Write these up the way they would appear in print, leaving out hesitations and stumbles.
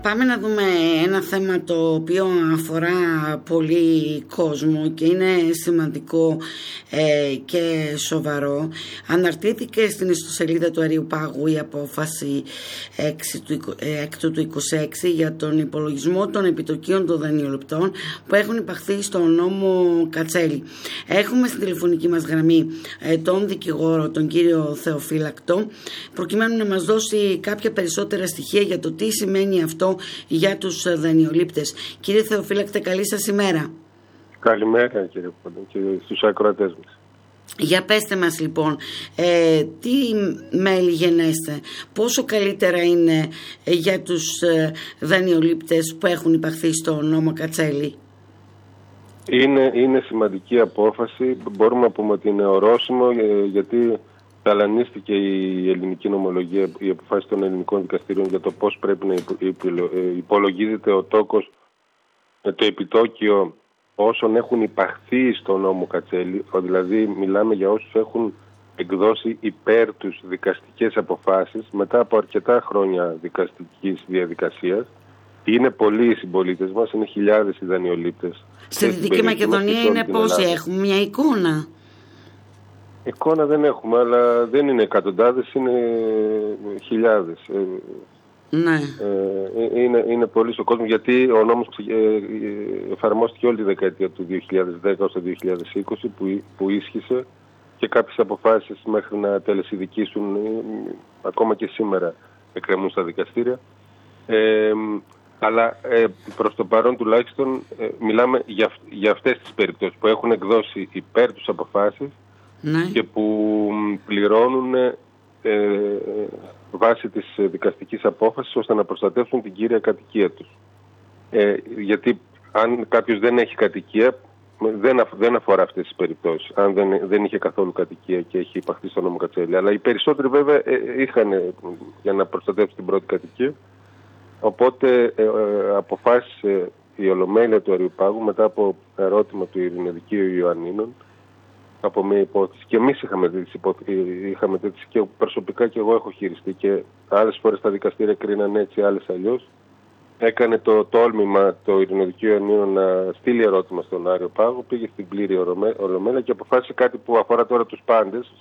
Πάμε να δούμε ένα θέμα το οποίο αφορά πολύ κόσμο και είναι σημαντικό και σοβαρό. Αναρτήθηκε στην ιστοσελίδα του Αριουπάγου η απόφαση 6 του 26 για τον υπολογισμό των επιτοκίων των δανειοληπτών που έχουν υπαχθεί στον νόμο Κατσέλη. Έχουμε στην τηλεφωνική μας γραμμή τον δικηγόρο, τον κύριο Θεοφύλακτο, προκειμένου να μας δώσει κάποια περισσότερα στοιχεία για το τι σημαίνει αυτό για τους δανειολήπτες. Κύριε Θεοφύλακτε, καλή σας ημέρα. Καλημέρα κύριε Πόντα και στους ακροατές μας. Για πέστε μας λοιπόν, τι μέλη γενέστε, πόσο καλύτερα είναι για τους δανειολήπτες που έχουν υπαχθεί στο νόμο Κατσέλη? Είναι σημαντική απόφαση, μπορούμε να πούμε ότι είναι ορόσημο, γιατί ταλανίστηκε η ελληνική νομολογία, η αποφάση των ελληνικών δικαστήριων για το πώς πρέπει να υπολογίζεται ο τόκος, το επιτόκιο όσων έχουν υπαχθεί στο νόμο Κατσέλη. Δηλαδή μιλάμε για όσους έχουν εκδώσει υπέρ τους δικαστικές αποφάσεις μετά από αρκετά χρόνια δικαστικής διαδικασίας. Είναι πολλοί οι συμπολίτες μας, είναι χιλιάδες οι δανειολήπτες. Στη Δυτική Μακεδονία είναι πόσοι έχουμε, μια εικόνα? Εικόνα δεν έχουμε, αλλά δεν είναι εκατοντάδες, είναι χιλιάδες. Ναι. Είναι πολύ στο κόσμο, γιατί ο νόμος εφαρμόστηκε όλη τη δεκαετία του 2010 ως το 2020 που ίσχυσε, και κάποιες αποφάσεις μέχρι να τελεσιδικήσουν ακόμα και σήμερα εκκρεμούν στα δικαστήρια. Αλλά προς το παρόν τουλάχιστον μιλάμε για αυτές τις περιπτώσεις που έχουν εκδώσει υπέρ τους αποφάσεις, ναι, και που πληρώνουν βάσει της δικαστικής απόφασης ώστε να προστατεύσουν την κύρια κατοικία τους. Γιατί αν κάποιος δεν έχει κατοικία, δεν αφορά αυτές τις περιπτώσεις, αν δεν είχε καθόλου κατοικία και έχει υπαχθεί στο νόμο Κατσέλη. Αλλά οι περισσότεροι βέβαια είχαν για να προστατεύσουν την πρώτη κατοικία. Οπότε αποφάσισε η Ολομέλεια του Αριουπάγου, μετά από ερώτημα του Ειρηνοδικείου Ιωαννίνων, από μια υπόθεση, και εμείς είχαμε τέτοιες, και προσωπικά και εγώ έχω χειριστεί, και άλλες φορές τα δικαστήρια κρίναν έτσι, άλλες αλλιώς. Έκανε το τόλμημα το Ειρηνοδικείο Ιωαννίνων να στείλει ερώτημα στον Αριουπάγο, πήγε στην πλήρη Ολομέλεια και αποφάσισε κάτι που αφορά τώρα τους πάντες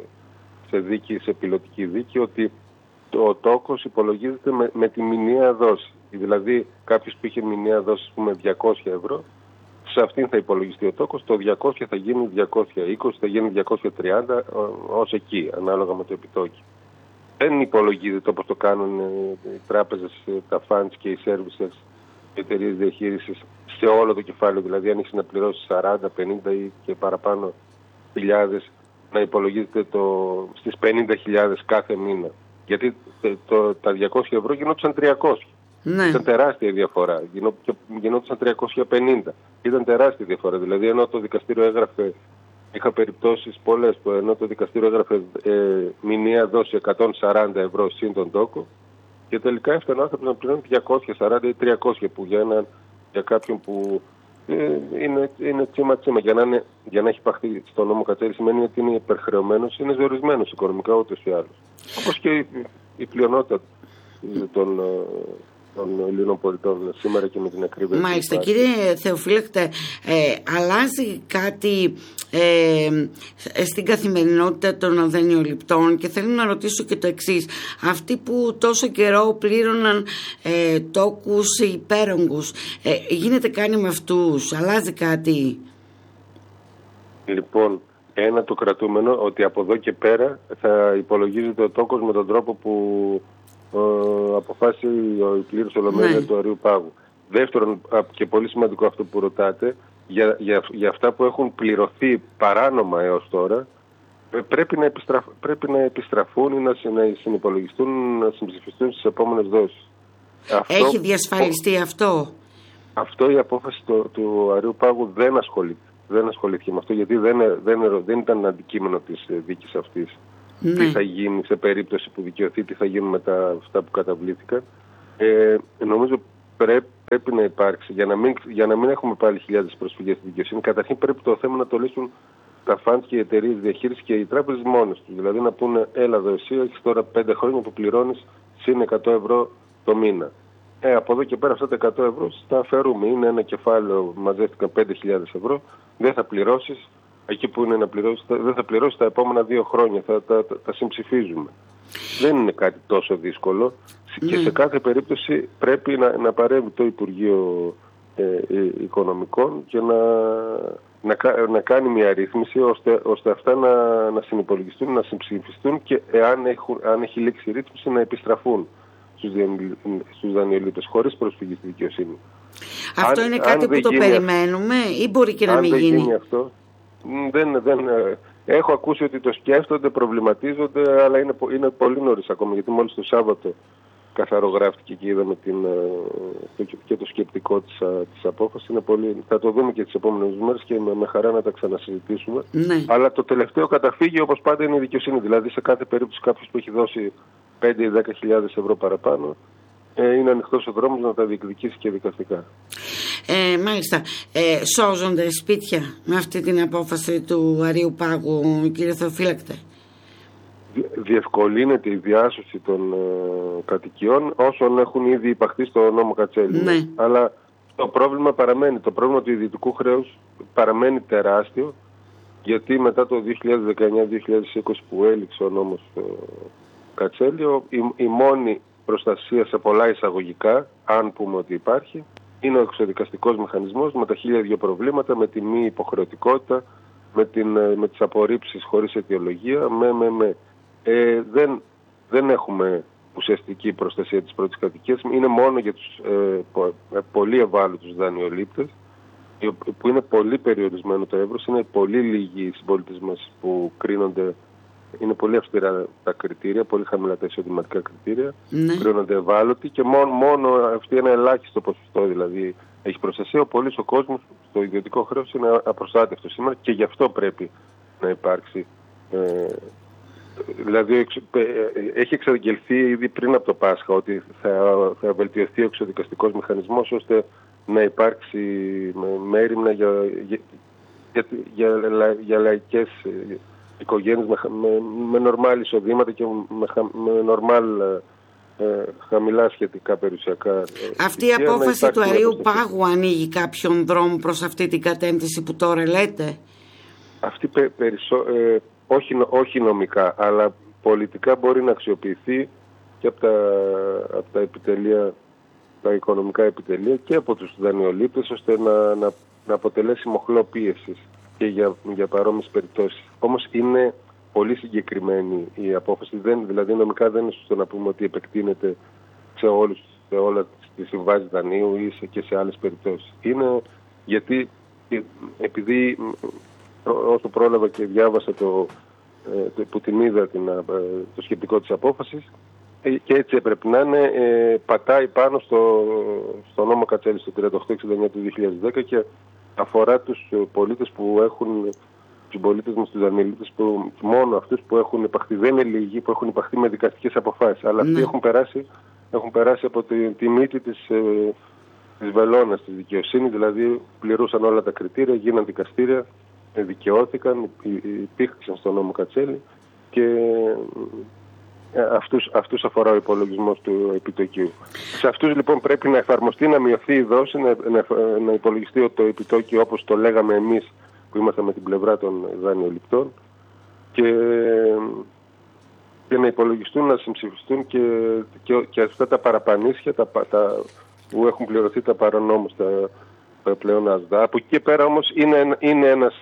σε πιλωτική δίκη, ότι ο τόκος υπολογίζεται με τη μηνιαία δόση. Δηλαδή κάποιος που είχε μηνιαία δόση, ας πούμε, 200 ευρώ, σε αυτήν θα υπολογιστεί ο τόκος, το 200 θα γίνει 220, θα γίνει 230, ως εκεί, ανάλογα με το επιτόκιο. Δεν υπολογίζεται όπως το κάνουν οι τράπεζες, τα funds και οι services, οι εταιρείες διαχείρισης, σε όλο το κεφάλαιο. Δηλαδή αν έχεις να πληρώσεις 40, 50 ή και παραπάνω χιλιάδες, να υπολογίζεται στις 50.000 κάθε μήνα. Γιατί τα 200 ευρώ γινόντουσαν 300. Ναι. Ήταν τεράστια διαφορά. Γινόντουσαν 350. Ήταν τεράστια διαφορά. Δηλαδή, ενώ το δικαστήριο έγραφε, είχα περιπτώσεις πολλές που ενώ το δικαστήριο έγραφε μηνιαία δόση 140 ευρώ συν τον τόκο, και τελικά έφτανε ο άνθρωπος να πληρώνει 240 ή 300, που για κάποιον που είναι τσίμα. Για να έχει παχθεί στο νόμο Κατσέλη σημαίνει ότι είναι υπερχρεωμένος, είναι ζορισμένος οικονομικά ούτως ή άλλως. Όπως και η πλειονότητα των Ελλήνων πολιτών σήμερα και με την ακρίβεια. Μάλιστα, κύριε Θεοφύλακτε, αλλάζει κάτι στην καθημερινότητα των δανειοληπτών? Και θέλω να ρωτήσω και το εξής: αυτοί που τόσο καιρό πλήρωναν τόκους υπέρογκους, γίνεται κάνει με αυτούς? Αλλάζει κάτι? Λοιπόν, ένα το κρατούμενο, ότι από εδώ και πέρα θα υπολογίζεται ο τόκος με τον τρόπο που αποφάσισε η πλήρης Ολομέλεια του Αριουπάγου. Δεύτερον, και πολύ σημαντικό αυτό που ρωτάτε, για αυτά που έχουν πληρωθεί παράνομα έως τώρα, πρέπει να επιστραφούν ή να συνυπολογιστούν, να συμψηφιστούν στις επόμενες δόσεις. Έχει διασφαλιστεί αυτό? Αυτό η απόφαση του Αριουπάγου δεν ασχολήθηκε με αυτό, γιατί δεν ήταν αντικείμενο της δίκης αυτής. Ναι. Τι θα γίνει σε περίπτωση που δικαιωθεί, τι θα γίνουν μετά αυτά που καταβλήθηκαν. Νομίζω πρέπει να υπάρξει, για να μην έχουμε πάλι χιλιάδες προσφυγές στη δικαιοσύνη, καταρχήν πρέπει το θέμα να το λύσουν τα funds και οι εταιρείες διαχείρισης και οι τράπεζες μόνες τους. Δηλαδή να πούνε, έλα εδώ εσύ, έχεις τώρα 5 χρόνια που πληρώνεις συν 100 ευρώ το μήνα. Από εδώ και πέρα αυτά τα 100 ευρώ τα αφαιρούμε. Είναι ένα κεφάλαιο, μαζεύτηκαν 5.000 ευρώ, δεν θα πληρώσεις. Εκεί που είναι να πληρώσεις, δεν θα πληρώσεις τα επόμενα 2 χρόνια. Θα συμψηφίζουμε. Δεν είναι κάτι τόσο δύσκολο. Και σε κάθε περίπτωση πρέπει να παρέμβει το Υπουργείο Οικονομικών και να κάνει μια ρύθμιση ώστε αυτά να συνυπολογιστούν, να συμψηφιστούν και αν έχει λήξει η ρύθμιση να επιστραφούν στους δανειολήπτες χωρίς προσφυγή στη δικαιοσύνη. Αυτό είναι κάτι που το περιμένουμε ή μπορεί και να μην γίνει? Γίνει αυτό, έχω ακούσει ότι το σκέφτονται, προβληματίζονται, αλλά είναι πολύ νωρίς ακόμα, γιατί μόλις το Σάββατο καθαρογράφτηκε και είδαμε και το σκεπτικό της απόφασης. Θα το δούμε και τις επόμενες μέρες και με χαρά να τα ξανασυζητήσουμε. Ναι. Αλλά το τελευταίο καταφύγιο, όπως πάντα, είναι η δικαιοσύνη. Δηλαδή σε κάθε περίπτωση κάποιος που έχει δώσει 5 ή 10.000 ευρώ παραπάνω είναι ανοιχτός ο δρόμος να τα διεκδικήσει και δικαστικά. Μάλιστα. Σώζονται σπίτια με αυτή την απόφαση του Αρείου Πάγου, κύριε Θεοφύλακτε? Διευκολύνεται η διάσωση των κατοικιών όσων έχουν ήδη υπαχθεί στο νόμο Κατσέλη. Ναι. Αλλά το πρόβλημα παραμένει. Το πρόβλημα του ιδιωτικού χρέους παραμένει τεράστιο, γιατί μετά το 2019-2020 που έληξε ο νόμος Κατσέλη, η μόνη προστασία σε πολλά εισαγωγικά, αν πούμε ότι υπάρχει, είναι ο εξοδικαστικός μηχανισμός με τα 1002 προβλήματα, με τη μη υποχρεωτικότητα, με τις απορρίψεις χωρίς αιτιολογία, δεν έχουμε ουσιαστική προστασία της πρώτης κατοικίας. Είναι μόνο για τους πολύ ευάλωτους δανειολήπτες, που είναι πολύ περιορισμένο το εύρος, είναι πολύ λίγοι οι συμπολίτες μας που κρίνονται, είναι πολύ αυστηρά τα κριτήρια, πολύ χαμηλά τα εισοδηματικά κριτήρια, κρίνονται ευάλωτοι και μόνο αυτή ένα ελάχιστο ποσοστό δηλαδή έχει προστασία. Ο κόσμος στο ιδιωτικό χρέος είναι απροστάτευτο σήμερα και γι' αυτό πρέπει να υπάρξει. Δηλαδή έχει εξαγγελθεί ήδη πριν από το Πάσχα ότι θα βελτιωθεί ο εξοδικαστικός μηχανισμός ώστε να υπάρξει μέριμνα για λαϊκές οικογένειες με νορμάλ εισοδήματα και με νορμάλ χαμηλά σχετικά περιουσιακά. Αυτή η απόφαση του Αρείου Πάγου ανοίγει κάποιον δρόμο προς αυτή την κατεύθυνση που τώρα λέτε? Αυτή όχι νομικά, αλλά πολιτικά μπορεί να αξιοποιηθεί και από τα επιτελεία, τα οικονομικά επιτελεία και από τους δανειολήπτες, ώστε να αποτελέσει μοχλό πίεσης και για παρόμοιες περιπτώσεις. Όμως είναι πολύ συγκεκριμένη η απόφαση, δηλαδή νομικά δεν είναι σωστό να πούμε ότι επεκτείνεται σε όλα τις συμβάσεις δανείου ή και σε άλλες περιπτώσεις. Είναι γιατί επειδή όσο πρόλαβα και διάβασα που την είδα το σκεπτικό της απόφασης, και έτσι έπρεπε να είναι, πατάει πάνω στο νόμο Κατσέλη, στο 3869 του 2010, και αφορά τους πολίτες που έχουν, τους πολίτες μας, τους δανειολήπτες, μόνο αυτούς που έχουν υπαχθεί. Δεν είναι λίγοι που έχουν υπαχθεί με δικαστικές αποφάσεις, αλλά αυτοί έχουν περάσει από τη μύτη της βελόνας της δικαιοσύνης, δηλαδή πληρούσαν όλα τα κριτήρια, γίναν δικαστήρια, δικαιώθηκαν, υπήρξαν στο νόμο Κατσέλη και αυτούς αφορά ο υπολογισμός του επιτοκίου. Σε αυτούς λοιπόν πρέπει να εφαρμοστεί, να μειωθεί η δόση, να υπολογιστεί το επιτόκιο όπως το λέγαμε εμείς που είμαστε με την πλευρά των δανειοληπτών και να υπολογιστούν, να συμψηφιστούν και αυτά τα παραπανίσια που έχουν πληρωθεί, τα παρανόμως, τα πλέον ασδά. Από εκεί και πέρα όμως είναι ένας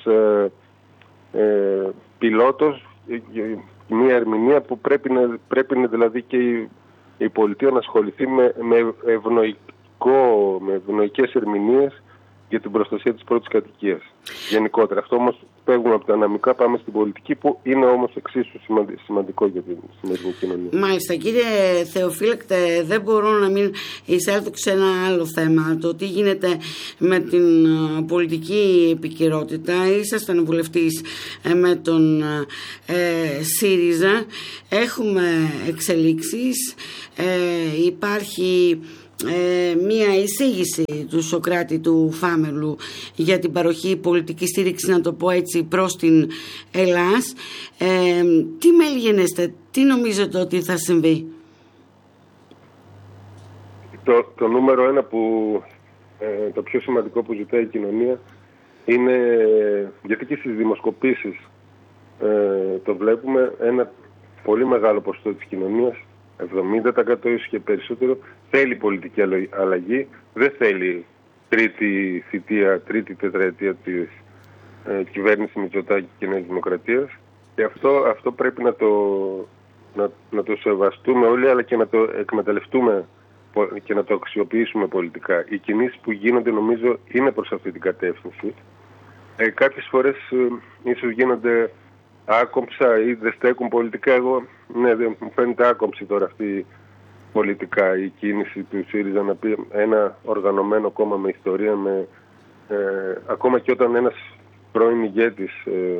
πιλότος, μια ερμηνεία που πρέπει δηλαδή και η πολιτεία να ασχοληθεί με ευνοϊκές ερμηνείες για την προστασία της πρώτης κατοικίας. Γενικότερα. Αυτό όμως φεύγουμε από τα αναμικά, πάμε στην πολιτική, που είναι όμως εξίσου σημαντικό για την σημερινή κοινωνία. Μάλιστα. Κύριε Θεοφύλακτε, δεν μπορώ να μην εισέλθω σε ένα άλλο θέμα. Το τι γίνεται με την πολιτική επικαιρότητα. Ήσασταν βουλευτής με τον ΣΥΡΙΖΑ. Έχουμε εξελίξεις. Υπάρχει μία εισήγηση του Σωκράτη του Φάμελου για την παροχή πολιτικής στήριξη, να το πω έτσι, προς την Ελλάς. Τι μέλη γενέστε, τι νομίζετε ότι θα συμβεί? Το νούμερο ένα το πιο σημαντικό που ζητάει η κοινωνία είναι, γιατί και στις δημοσκοπήσεις το βλέπουμε, ένα πολύ μεγάλο ποσοστό της κοινωνίας, 70% ίσως και περισσότερο, θέλει πολιτική αλλαγή, δεν θέλει τρίτη θητεία, τρίτη τετραετία της κυβέρνησης Μητσοτάκη και Νέας Δημοκρατίας, και αυτό πρέπει να το σεβαστούμε όλοι, αλλά και να το εκμεταλλευτούμε και να το αξιοποιήσουμε πολιτικά. Οι κινήσεις που γίνονται νομίζω είναι προς αυτή την κατεύθυνση. Κάποιες φορές ίσως γίνονται άκομψα ή δεν στέκουν πολιτικά. Μου φαίνεται άκομψη τώρα αυτή πολιτικά η κίνηση του ΣΥΡΙΖΑ να πει ένα οργανωμένο κόμμα με ιστορία, ακόμα και όταν ένας πρώην ηγέτης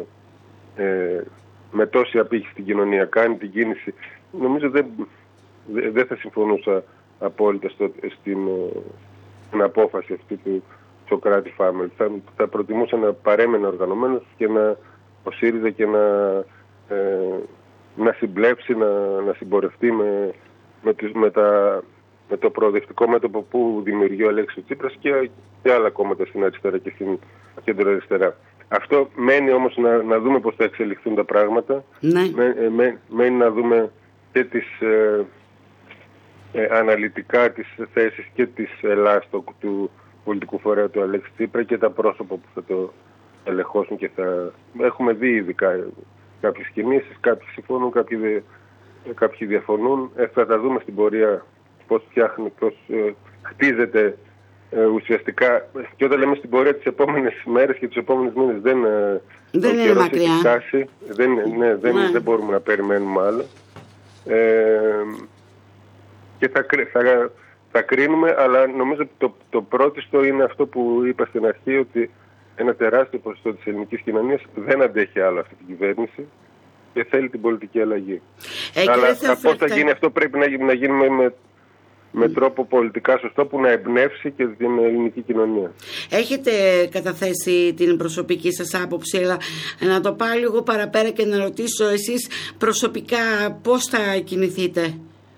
με τόση απήχηση στην κοινωνία κάνει την κίνηση, νομίζω δεν θα συμφωνούσα απόλυτα στην απόφαση αυτή του Σοκράτη Family. Θα προτιμούσα να παρέμενε οργανωμένος και ο ΣΥΡΙΖΑ και να συμπλέψει, να συμπορευτεί με το προοδευτικό μέτωπο που δημιουργεί ο Αλέξης Τσίπρας και άλλα κόμματα στην αριστερά και στην κεντροαριστερά. Αυτό μένει όμως να δούμε πώς θα εξελιχθούν τα πράγματα. Ναι. Μένει να δούμε και τις αναλυτικά τις θέσεις και τις Ελλάς του πολιτικού φορέα του Αλέξη Τσίπρα και τα πρόσωπα που θα το ελεγχώσουν και θα... Έχουμε δει ειδικά κάποιες κινήσεις, κάποιοι συμφωνούν, κάποιοι διαφωνούν. Θα τα δούμε στην πορεία πώς χτίζεται ουσιαστικά, και όταν λέμε στην πορεία τις επόμενες μέρες και τους επόμενους μήνες δεν είναι μακριά. Δεν μπορούμε να περιμένουμε άλλο. Και θα κρίνουμε, αλλά νομίζω το πρώτιστο είναι αυτό που είπα στην αρχή, ότι ένα τεράστιο ποσοστό της ελληνικής κοινωνίας δεν αντέχει άλλο αυτή την κυβέρνηση και θέλει την πολιτική αλλαγή. Αλλά πώς θα γίνει αυτό πρέπει να γίνει με τρόπο πολιτικά σωστό που να εμπνεύσει και την ελληνική κοινωνία. Έχετε καταθέσει την προσωπική σας άποψη, αλλά να το πάω λίγο παραπέρα και να ρωτήσω εσείς προσωπικά πώς θα κινηθείτε.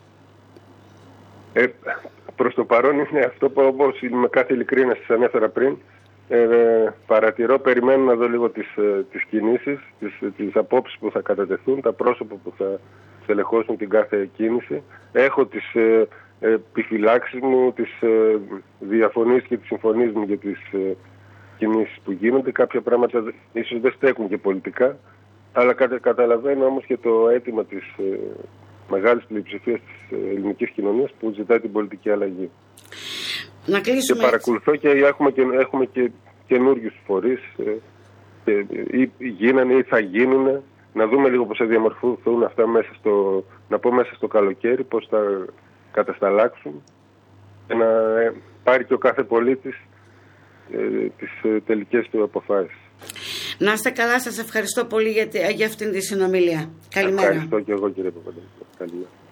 Προς το παρόν είναι αυτό που, όπως με κάθε ειλικρίνεια σας ανέφερα πριν, παρατηρώ, περιμένω να δω λίγο τις κινήσεις, τις απόψεις που θα κατατεθούν, τα πρόσωπα που θα στελεχώσουν την κάθε κίνηση. Έχω τις επιφυλάξεις μου, τις διαφωνίες και τις συμφωνίες μου για τις κινήσεις που γίνονται. Κάποια πράγματα ίσως δεν στέκουν και πολιτικά, αλλά καταλαβαίνω όμως και το αίτημα της μεγάλης πλειοψηφίας της ελληνικής κοινωνίας που ζητάει την πολιτική αλλαγή. Να κλείσουμε. Και παρακολουθώ και έχουμε και καινούριους φορείς ή γίνανε ή θα γίνουν. Να δούμε λίγο πώς θα διαμορφωθούν αυτά μέσα στο καλοκαίρι, πώς θα κατασταλάξουν και να πάρει και ο κάθε πολίτης τις τελικές του αποφάσεις. Να είστε καλά, σας ευχαριστώ πολύ για αυτήν τη συνομιλία. Καλημέρα. Ευχαριστώ και εγώ, κύριε Παπαδόπουλο. Καλημέρα.